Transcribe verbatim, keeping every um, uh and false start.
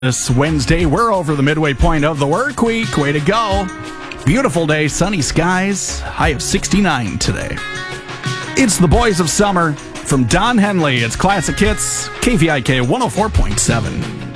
This Wednesday, we're over the midway point of the work week. Way to go. Beautiful day, sunny skies, high of sixty-nine today. It's the Boys of Summer from Don Henley. It's Classic Hits, K V I K one oh four point seven.